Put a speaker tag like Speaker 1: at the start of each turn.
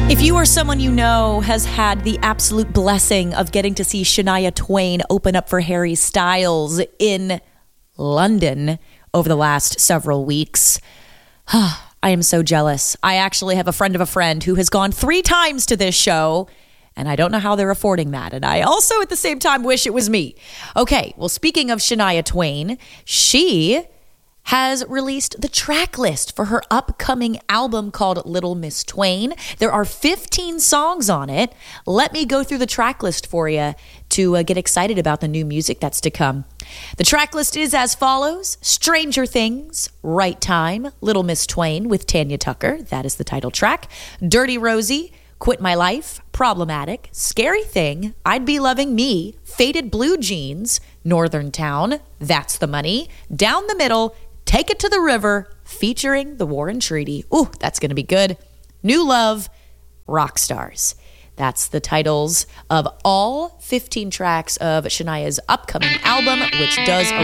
Speaker 1: If you or someone you know has had the absolute blessing of getting to see Shania Twain open up for Harry Styles in London over the last several weeks, I am so jealous. I actually have a friend of a friend who has gone 3 times to this show, and I don't know how they're affording that. And I also at the same time wish it was me. Okay, well, speaking of Shania Twain, she has released the track list for her upcoming album called Little Miss Twain. There are 15 songs on it. Let me go through the track list for you to get excited about the new music that's to come. The track list is as follows: Stranger Things, Right Time, Little Miss Twain with Tanya Tucker. That is the title track. Dirty Rosie, Quit My Life, Problematic, Scary Thing, I'd Be Loving Me, Faded Blue Jeans, Northern Town, That's the Money, Down the Middle, Take It to the River, featuring the War and Treaty. Ooh, that's going to be good. New Love, Rock Stars. That's the titles of all 15 tracks of Shania's upcoming album, which does